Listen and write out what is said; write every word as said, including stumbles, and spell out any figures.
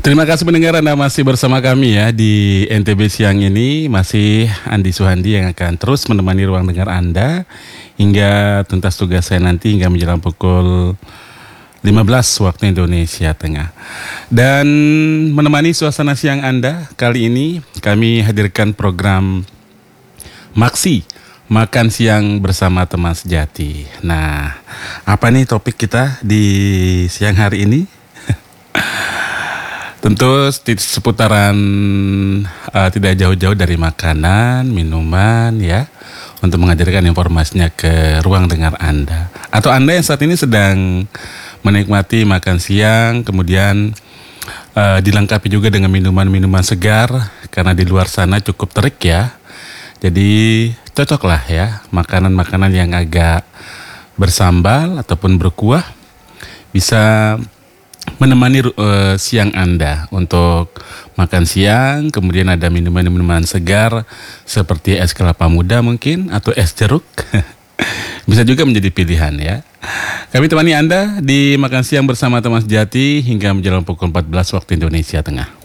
Terima kasih pendengar, Anda masih bersama kami ya di N T B Siang ini. Masih Andi Suhandi yang akan terus menemani ruang dengar Anda hingga tuntas tugas saya nanti hingga menjelang pukul lima belas waktu Indonesia Tengah. Dan menemani suasana siang Anda, kali ini kami hadirkan program Maksi, Makan Siang Bersama Teman Sejati. Nah, apa nih topik kita di siang hari ini? Tentu seputaran uh, tidak jauh-jauh dari makanan, minuman ya, untuk menghadirkan informasinya ke ruang dengar Anda. Atau Anda yang saat ini sedang menikmati makan siang, kemudian uh, dilengkapi juga dengan minuman-minuman segar, karena di luar sana cukup terik ya. Jadi cocoklah ya, makanan-makanan yang agak bersambal ataupun berkuah bisa menemani uh, siang Anda untuk makan siang. Kemudian ada minuman-minuman segar seperti es kelapa muda mungkin, atau es jeruk. Bisa juga menjadi pilihan ya. Kami temani Anda di Makan Siang Bersama Teman Sejati hingga menjelang pukul empat belas waktu Indonesia Tengah.